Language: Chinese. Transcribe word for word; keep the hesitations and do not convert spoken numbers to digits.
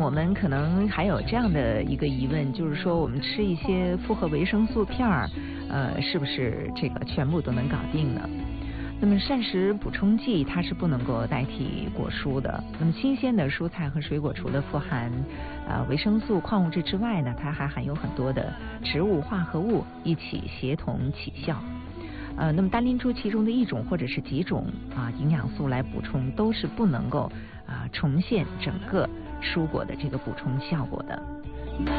我们可能还有这样的一个疑问，就是说我们吃一些复合维生素片儿，呃，是不是这个全部都能搞定呢？那么膳食补充剂它是不能够代替果蔬的。那么新鲜的蔬菜和水果除了富含呃维生素、矿物质之外呢，它还含有很多的植物化合物一起协同起效。呃，那么单拎出其中的一种或者是几种啊、呃、营养素来补充，都是不能够啊、呃、重现整个蔬果的这个补充效果的。